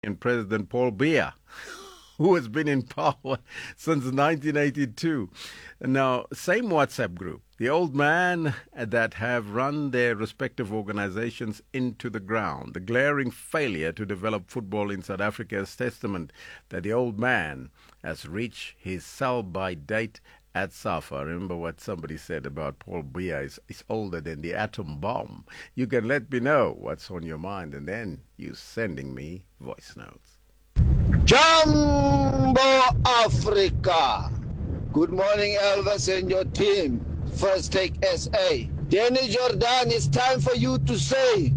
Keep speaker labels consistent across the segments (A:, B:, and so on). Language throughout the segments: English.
A: in President Paul Biya, who has been in power since 1982. Now, same WhatsApp group, the old man that have run their respective organizations into the ground. The glaring failure to develop football in South Africa is testament that the old man has reached his sell-by date at SAFA. Remember what somebody said about Paul Biya is older than the atom bomb. You can let me know what's on your mind, and then you sending me voice notes.
B: Jumbo Africa. Good morning, Elvis and your team. First Take SA. Danny Jordan, it's time for you to say.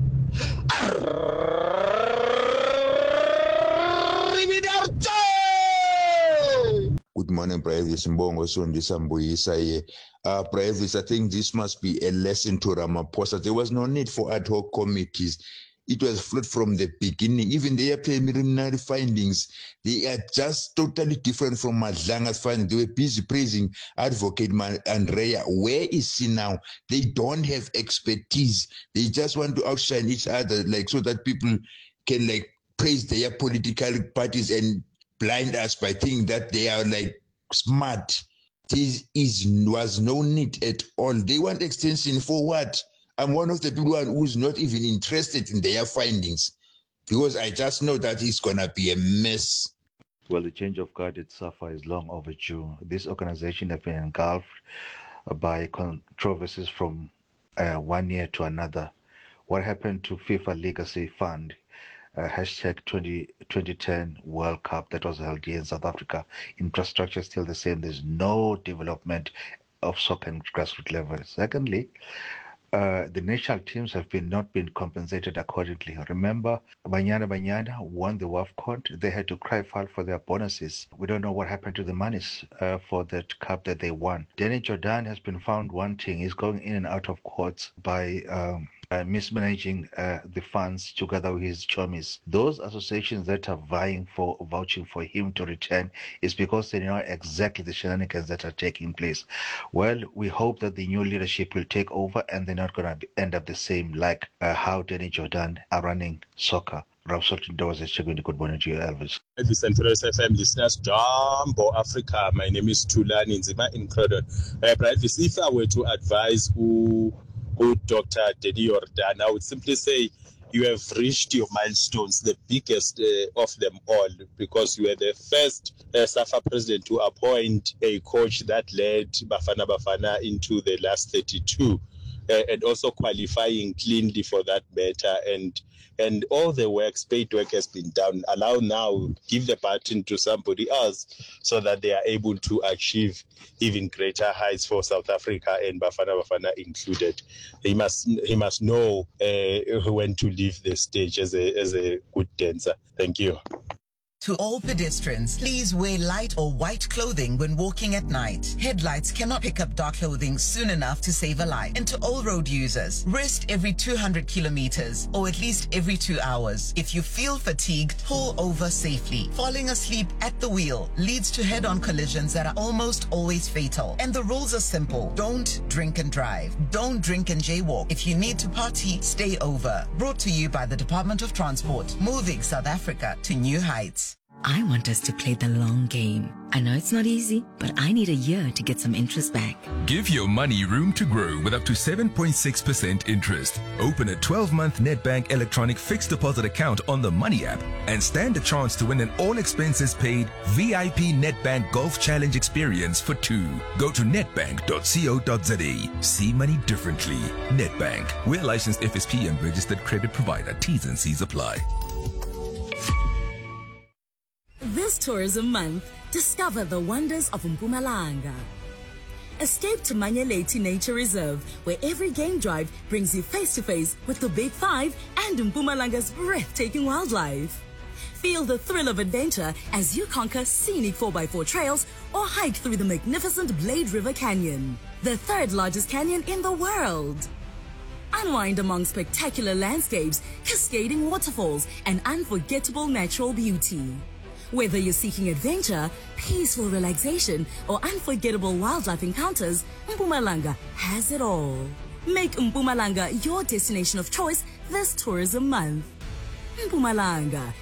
C: Good morning, Pravis Mbongo Sundi Sambuisa here. Pravis, I think this must be a lesson to Ramaphosa. There was no need for ad hoc committees. It was flawed from the beginning. Even their preliminary findings, they are just totally different from Madlanga's findings. They were busy praising Advocate Andrea. Where is he now? They don't have expertise. They just want to outshine each other, like so that people can like praise their political parties and blind us by thinking that they are like smart. Was no need at all. They want extension for what? I'm one of the people who's not even interested in their findings because I just know that it's going to be a mess.
D: Well, the change of guard at SAFA is long overdue. This organization has been engulfed by controversies from 1 year to another. What happened to FIFA Legacy Fund, hashtag 2010 World Cup that was held here in South Africa? Infrastructure is still the same. There's no development of soccer and grassroots level. Secondly, the national teams have not been compensated accordingly. Remember, Banyana won the WAFCON. They had to cry foul for their bonuses. We don't know what happened to the monies for that cup that they won. Danny Jordan has been found wanting. He's going in and out of courts by mismanaging the funds together with his chummies. Those associations that are vouching for him to return is because they know exactly the shenanigans that are taking place. Well, we hope that the new leadership will take over and they're not going to end up the same like how Danny Jordan are running soccer. Good morning to you, Elvis.
E: Elvis and Flores FM listeners, Jumbo Africa. My name is Tulani Nzima in Croydon. Elvis, if I were to advise who Dr. Danny Jordan, I would simply say you have reached your milestones, the biggest of them all, because you were the first SAFA president to appoint a coach that led Bafana into the last 32, and also qualifying cleanly for that matter. And all the paid work has been done. Allow now, give the baton to somebody else so that they are able to achieve even greater heights for South Africa and Bafana included. He must know when to leave the stage as a good dancer. Thank you.
F: To all pedestrians, please wear light or white clothing when walking at night. Headlights cannot pick up dark clothing soon enough to save a life. And to all road users, rest every 200 kilometers or at least every 2 hours. If you feel fatigued, pull over safely. Falling asleep at the wheel leads to head-on collisions that are almost always fatal. And the rules are simple. Don't drink and drive. Don't drink and jaywalk. If you need to party, stay over. Brought to you by the Department of Transport, moving South Africa to new heights.
G: I want us to play the long game. I know it's not easy, but I need a year to get some interest back.
H: Give your money room to grow with up to 7.6% interest. Open a 12-month Nedbank electronic fixed deposit account on the Money app and stand a chance to win an all-expenses-paid VIP Nedbank Golf Challenge experience for 2. Go to nedbank.co.za. See money differently. Nedbank. We're licensed FSP and registered credit provider. T's and C's apply.
I: This tourism month, discover the wonders of Mpumalanga. Escape to Manyeleti Nature Reserve, where every game drive brings you face-to-face with the Big Five and Mpumalanga's breathtaking wildlife. Feel the thrill of adventure as you conquer scenic 4x4 trails or hike through the magnificent Blade River Canyon, the third largest canyon in the world. Unwind among spectacular landscapes, cascading waterfalls, and unforgettable natural beauty. Whether you're seeking adventure, peaceful relaxation, or unforgettable wildlife encounters, Mpumalanga has it all. Make Mpumalanga your destination of choice this tourism month. Mpumalanga,